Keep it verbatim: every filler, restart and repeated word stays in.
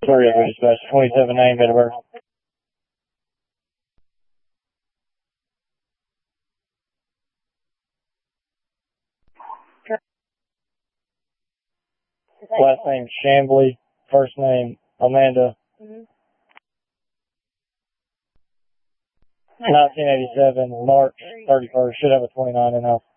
Sorry, I dispatch twenty-seven name, date of birth. Last name Shambly, first name Amanda. Mm-hmm. nineteen eighty-seven, March thirty-first. Should have a twenty-nine in house.